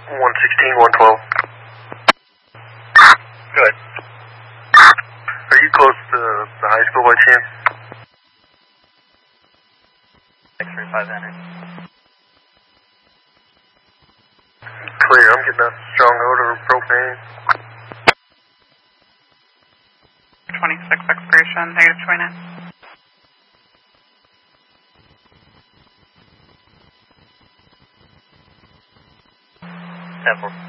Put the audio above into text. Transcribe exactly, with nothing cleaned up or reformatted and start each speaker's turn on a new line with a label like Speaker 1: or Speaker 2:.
Speaker 1: one sixteen, one twelve. Good. Are you close to the high school by chance? X-ray five hundred. Clear, I'm getting a strong odor of propane.
Speaker 2: twenty-six expiration, negative twenty-nine.
Speaker 1: ten four.